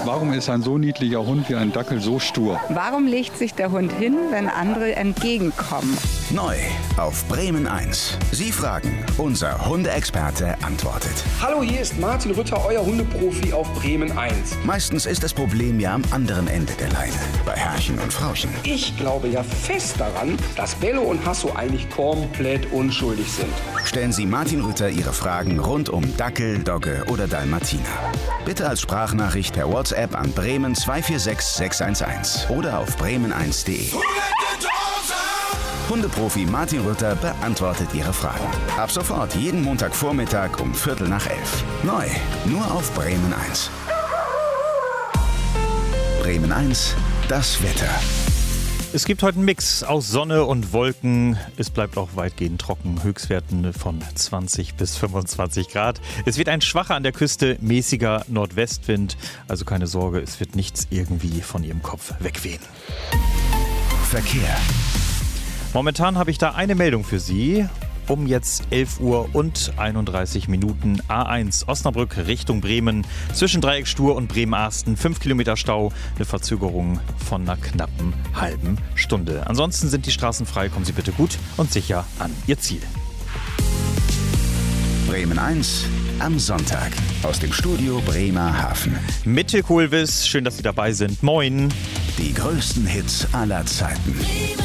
Warum ist ein so niedlicher Hund wie ein Dackel so stur? Warum legt sich der Hund hin, wenn andere entgegenkommen? Neu auf Bremen 1. Sie fragen, unser Hundeexperte antwortet. Hallo, hier ist Martin Rütter, euer Hundeprofi auf Bremen 1. Meistens ist das Problem ja am anderen Ende der Leine, bei Herrchen und Frauchen. Ich glaube ja fest daran, dass Bello und Hasso eigentlich komplett unschuldig sind. Stellen Sie Martin Rütter Ihre Fragen rund um Dackel, Dogge oder Dalmatiner. Bitte als Sprachnachricht per WhatsApp an Bremen 246 611 oder auf bremen1.de. Hundeprofi Martin Rütter beantwortet Ihre Fragen. Ab sofort jeden Montagvormittag um 11:15. Neu, nur auf Bremen 1. Bremen 1, das Wetter. Es gibt heute einen Mix aus Sonne und Wolken. Es bleibt auch weitgehend trocken. Höchstwerten von 20 bis 25 Grad. Es wird ein schwacher an der Küste, mäßiger Nordwestwind. Also keine Sorge, es wird nichts irgendwie von Ihrem Kopf wegwehen. Verkehr. Momentan habe ich da eine Meldung für Sie. Um jetzt 11 Uhr und 31 Minuten A1 Osnabrück Richtung Bremen. Zwischen Dreieckstuhr und Bremen-Arsten 5 Kilometer Stau. Eine Verzögerung von einer knappen halben Stunde. Ansonsten sind die Straßen frei. Kommen Sie bitte gut und sicher an Ihr Ziel. Bremen 1 am Sonntag aus dem Studio Bremerhaven. Mit Till Kohlwiss. Schön, dass Sie dabei sind. Moin. Die größten Hits aller Zeiten.